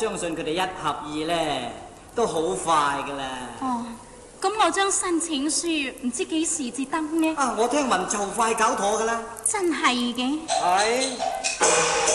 相信佢哋一合意咧都好快噶啦。 哦，咁我張申請書唔知幾時至得呢？ 我聽聞就快搞妥噶啦。 真係嘅。 係。